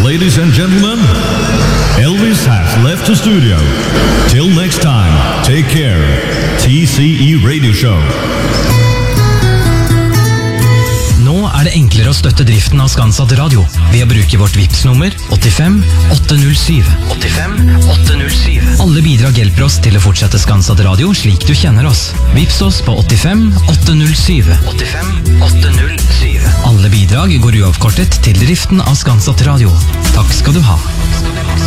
ladies and gentlemen, Elvis has left the studio. Till next time, take care. TCE Radio Show. Nå det enklere å støtte driften av Skansat Radio ved å bruke vårt Vipps-nummer 85 807. 85 807. Alle bidrag hjelper oss til å fortsette Skansat Radio slik du kjenner oss. Vipps oss på 85 807. 85 807. Alle bidrag går uavkortet til driften av Skansat Radio. Takk skal du ha.